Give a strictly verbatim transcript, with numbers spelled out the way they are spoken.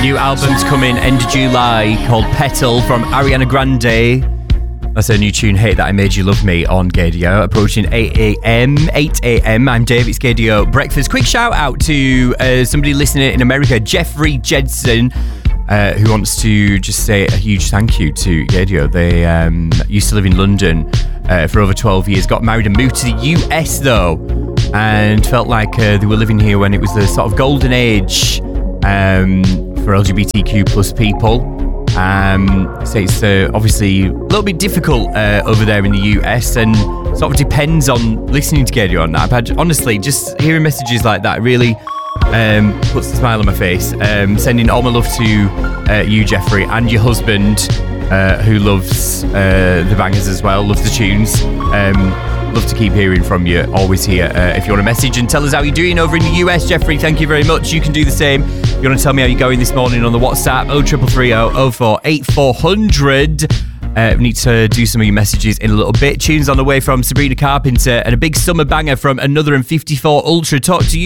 New album's coming end of July called Petal from Ariana Grande. That's a new tune, Hate That I Made You Love Me, on Gaydio. Approaching eight a.m. eight a.m. I'm Dave, it's Gaydio Breakfast. Quick shout out to uh, somebody listening in America, Jeffrey Jedson, uh, who wants to just say a huge thank you to Gaydio. They um, used to live in London uh, for over twelve years, got married and moved to the U S though, and felt like uh, they were living here when it was the sort of golden age um, for L G B T Q plus people. Um, so it's uh, obviously a little bit difficult uh, over there in the U S, and sort of depends on listening to Gaydio on that. I've had, honestly, just hearing messages like that really um, puts a smile on my face. Um, sending all my love to uh, you, Jeffrey, and your husband, uh, who loves uh, the bangers as well, loves the tunes. Um, love to keep hearing from you, always here. Uh, if you want to message and tell us how you're doing over in the U S, Jeffrey, thank you very much. You can do the same. If you want to tell me how you're going this morning on the WhatsApp, oh three three three oh oh four eight four hundred. Uh, we need to do some of your messages in a little bit. Tunes on the way from Sabrina Carpenter, and a big summer banger from Another and fifty-four Ultra. Talk to you.